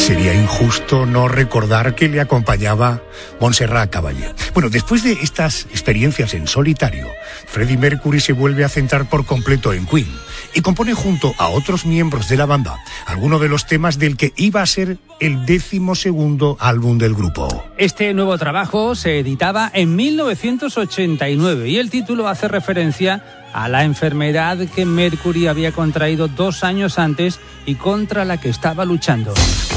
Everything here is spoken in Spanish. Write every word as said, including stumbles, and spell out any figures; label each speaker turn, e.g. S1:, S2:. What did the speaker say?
S1: sería injusto no recordar que le acompañaba Montserrat Caballé. Bueno, después de estas experiencias en solitario, Freddie Mercury se vuelve a centrar por completo en Queen y compone junto a otros miembros de la banda algunos de los temas del que iba a ser el décimo segundo álbum del grupo.
S2: Este nuevo trabajo se editaba en mil novecientos ochenta y nueve y el título hace referencia a la enfermedad que Mercury había contraído dos años antes y contra la que estaba luchando.